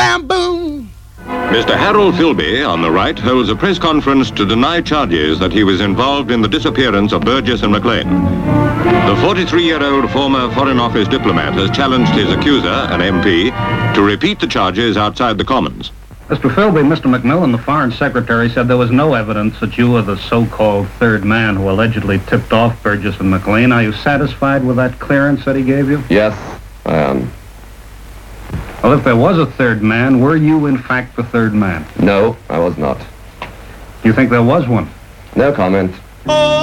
bam, boom. Mr. Harold Philby, on the right, holds a press conference to deny charges that he was involved in the disappearance of Burgess and McLean. The 43-year-old former Foreign Office diplomat has challenged his accuser, an MP, to repeat the charges outside the Commons. Mr. Philby, Mr. McMillan, the Foreign Secretary, said there was no evidence that you were the so-called third man who allegedly tipped off Burgess and McLean. Are you satisfied with that clearance that he gave you? Yes, I am. Well, if there was a third man, were you, in fact, the third man? No, I was not. You think there was one? No comment.